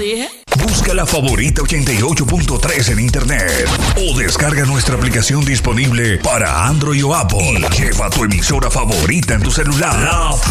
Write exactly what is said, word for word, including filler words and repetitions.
dije. Busca la favorita ochenta y ocho punto tres en internet o descarga nuestra aplicación disponible para Android o Apple. Y lleva tu emisora favorita en tu celular. La